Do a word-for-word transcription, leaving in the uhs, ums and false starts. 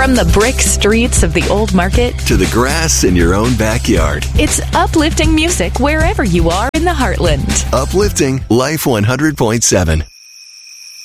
From the brick streets of the old market to the grass in your own backyard. It's uplifting music wherever you are in the heartland. Uplifting Life one hundred point seven.